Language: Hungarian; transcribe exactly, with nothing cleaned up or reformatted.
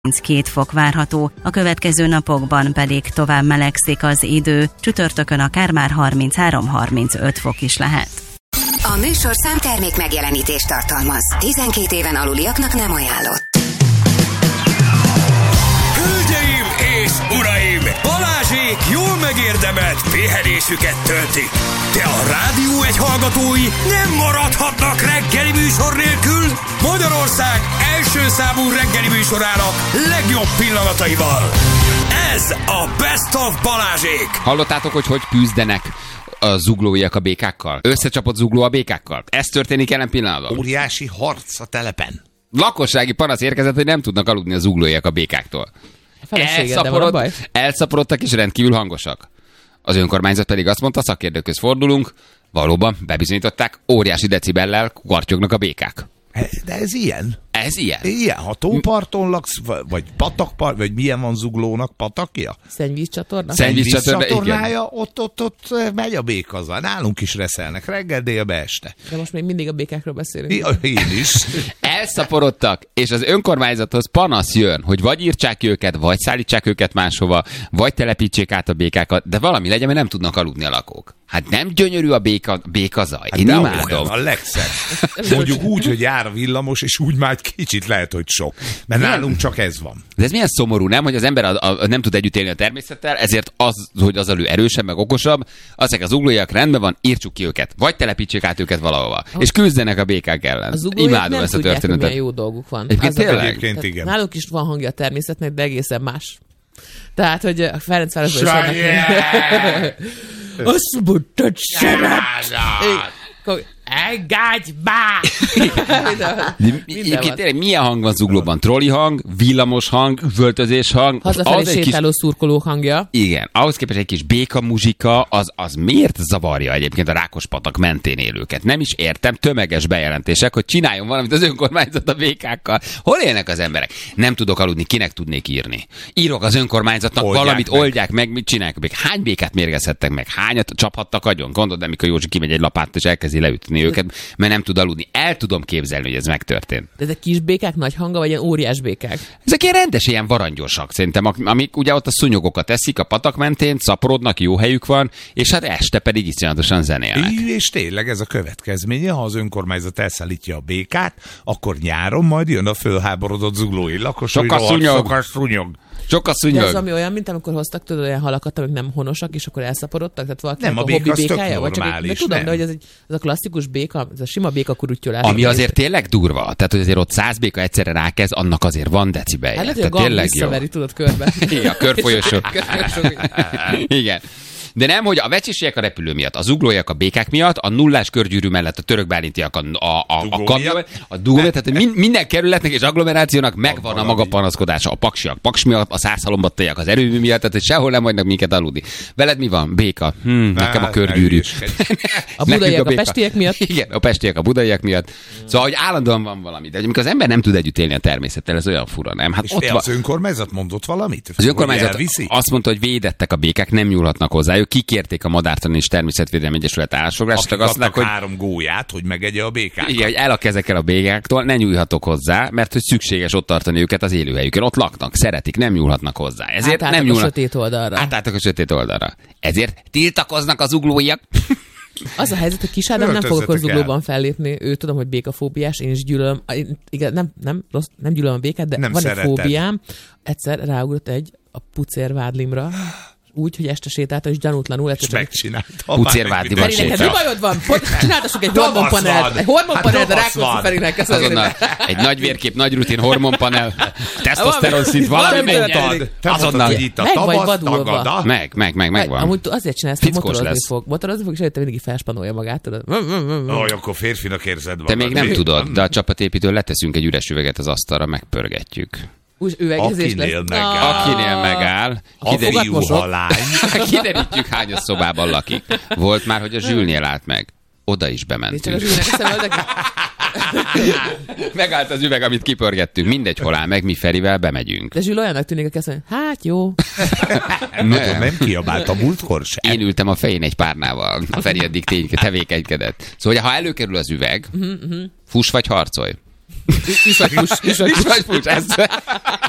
két fok várható, a következő napokban pedig tovább melegszik az idő, csütörtökön akár már harminchárom-harmincöt fok is lehet. A műsorszám termék megjelenítést tartalmaz. tizenkét éven aluliaknak nem ajánlott. Hölgyeim és uraim! Balázsék jól megérdemelt pihenésüket töltik. De a Rádió egy hallgatói nem maradhatnak reggeli műsor nélkül. Magyarország első számú reggeli műsorának legjobb pillanataival. Ez a Best of Balázsék. Hallottátok, hogy hogy küzdenek a zuglóiak a békákkal? Összecsapott zugló a békákkal? Ez történik jelen pillanatban. Óriási harc a telepen. Lakossági panasz érkezett, hogy nem tudnak aludni a zuglóiak a békáktól. Elszaporod, elszaporodtak és rendkívül hangosak. Az önkormányzat pedig azt mondta, szakértőkhöz fordulunk, valóban bebizonyították, óriási decibellel kukartyognak a békák. De ez ilyen? Ez ilyen? Ilyen, ha tóparton laksz, vagy patakpart, vagy milyen van Zuglónak, patakja? Szennyvízcsatorna? Szennyvízcsatornája, ott, ott, ott megy a békazzal. Nálunk is reszelnek, reggel, délbe, este. De most még mindig a békákról beszélünk. Ja, én is. Elszaporodtak, és az önkormányzathoz panasz jön, hogy vagy írtsák őket, vagy szállítsák őket máshova, vagy telepítsék át a békákat, de valami legyen, mert nem tudnak aludni a lakók. Hát nem gyönyörű a béka, békazaj. Hát én imádom. A legszebb. Mondjuk úgy, hogy jár a villamos, és úgy már kicsit lehet, hogy sok. Mert nem. Nálunk csak ez van. De ez milyen szomorú, nem? Hogy az ember a, a, nem tud együtt élni a természettel, ezért az, hogy az elő erősebb, meg okosabb, azok az zuglóiak rendben van, írtsuk ki őket. Vagy telepítsék át őket valahova. Ah. És küzdenek a békák ellen. Imádom ezt a történetet. Milyen jó dolguk van. Egyébként tényleg? Egyébként igen. Nálunk is van hangja a természetnek, de egészen más. Tehát, hogy a Ferencvárosban is vannak. Azt mondtad, Serát! Engedj be! Egyébként tényleg milyen hang van Zuglóban? Trolli hang, villamos hang, üvöltözés hang. Hazafelé sétáló kis... szurkolók hangja. Igen, ahhoz képest egy kis béka muzsika, az, az miért zavarja egyébként a Rákospatak mentén élőket? Nem is értem, tömeges bejelentések, hogy csináljon valamit az önkormányzat a békákkal. Hol élnek az emberek? Nem tudok aludni, kinek tudnék írni? Írok az önkormányzatnak, oldják valamit, meg. oldják meg, mit csinálják? Hány békát mérgezhettek meg? Hányat csaphattak agyon? Gondold, amikor Józsi kimegy egy lapát és elkezdi leütni őket, mert nem tud aludni. El tudom képzelni, hogy ez megtörtént. De ezek kis békák nagy hanga, vagy ilyen óriás békák? Ezek ilyen rendes, ilyen varangyosak szerintem, amik ugye ott a szúnyogokat eszik a patak mentén, szaporodnak, jó helyük van, és hát este pedig iszonyatosan zenélnek. És tényleg ez a következménye, ha az önkormányzat elszállítja a békát, akkor nyáron majd jön a fölháborodott zuglói lakosok. Sok a szúnyog. Sok a szúnyog. De ez ami olyan, mint amikor hoztak tudod olyan halakat, amik nem honosak, és akkor elszaporodtak, tehát valaki nem, a, a hobbi békája, vagy csak egy, de tudom, nem. De hogy ez, egy, ez a klasszikus béka, ez a sima béka kurutyolás. Ami azért tényleg durva, tehát hogy azért ott száz béka egyszerre rákezd, annak azért van decibelje. Hát lehet, hogy a gomb visszaveri, tudod, körbe. Igen, a körfolyosó. Igen. De nem, hogy a vecsisiek a repülő miatt, a zuglóiak a békák miatt, a nullás körgyűrű mellett a török bálintiak a, a, a, a kamion, a dugó, tehát min, minden kerületnek és agglomerációnak megvan a maga panaszkodása. A paksiak paks miatt, a százhalombattiak az erőmű miatt, tehát hogy sehol nem hagynak minket aludni. Veled mi van? Béka. Hm, nekem a körgyűrű. A budaiak a, a pestiek miatt. Igen, a pestiek a budaiak miatt. Szóval, hogy állandóan van valami. De amikor az ember nem tud együtt élni a természettel, ez olyan fura, nem? Hát és ott az önkormányzat mondott valamit? Az önkormányzat azt mondta, hogy védettek a békák, nem nyúlhatnak hozzá. Kikérték a Madártani és Természetvédelmi Egyesület állásfoglalását. Akik adtak hogy három gólyát, hogy megegye a békákat. Igen, hogy el a kezekkel a békáktól, ne nyúlhatok hozzá, mert hogy szükséges ott tartani őket az élőhelyükön. Ott laknak, szeretik, nem nyúlhatnak hozzá. Ezért nem nyúlnak a sötét oldalra. Átálltak a sötét oldalra. Ezért tiltakoznak az zuglóiak. Az a helyzet, hogy Kis Ádám nem fog akkor zuglóban fellépni. Ő tudom, hogy békafóbiás, én is gyűlölöm. Igen, nem, nem, rossz, nem gyűlölöm a békát, de nem van szereted. Egy fóbiám. Egyszer ráugrott egy a pucérvádlimra. Úgy, hogy este sétálta, és gyanútlanul. És megcsinálta. Pucérvádliban sétál. Mi bajod van? Csináltassuk egy hormonpanelt. Egy hormonpanelt, de Rákóczi Ferinek. Azonnal egy nagy vérkép, nagy rutin hormonpanel, tesztoszteron szint, valami menjen. Azonnal, hogy itt a tavasz tagada. Meg, meg, meg, megvan. Amúgy azért csinálsz, hogy motorozni fog. Motorozni fog, és előtte mindig felspanolja magát. Ó, akkor férfinak érzed magad. Te még nem tudod, de a csapatépítőn leteszünk egy üres üveget az asztalra, megpörgetjük. Akinél megáll. Akinél megáll. Kiderítjük, hány a szobában lakik. Volt már, hogy a Zsülnél állt meg. Oda is bementünk. Megállt az üveg, amit kipörgettünk. Mindegy, hol áll meg, mi Ferivel bemegyünk. De Zsül olyannak tűnik, hogy azt mondja, hát jó. Nem, nem kiabált a múltkor sem. Én ültem a fején egy párnával. A Feri eddig tény, tevékenykedett. Szóval, ha előkerül az üveg, fuss vagy harcolj. Is vagy fuss. Is vagy fuss. Ez,